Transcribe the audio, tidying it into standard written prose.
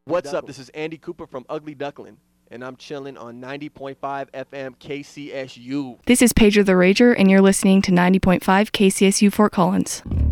What's up? This is Andy Cooper from Ugly Duckling, and I'm chilling on 90.5 FM KCSU. This is Pager the Rager, and you're listening to 90.5 KCSU Fort Collins.